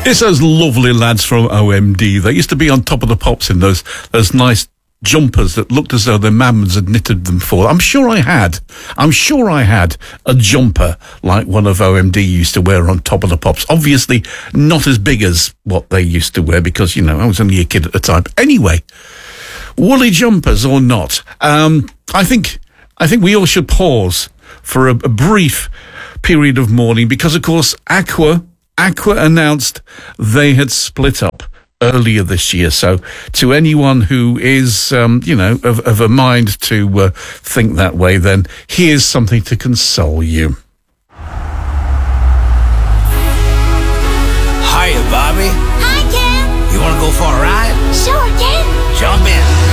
It's those lovely lads from OMD. They used to be on Top of the Pops in those nice jumpers that looked as though their mums had knitted them for. I'm sure I had a jumper like one of OMD used to wear on Top of the Pops. Obviously not as big as what they used to wear because, you know, I was only a kid at the time. Anyway, woolly jumpers or not, I think we all should pause for a brief period of mourning because, of course, Aqua announced they had split up earlier this year. So to anyone who is, of a mind to think that way, then here's something to console you. Hiya, Bobby. Hi, Ken. You want to go for a ride? Sure, Ken. Jump in.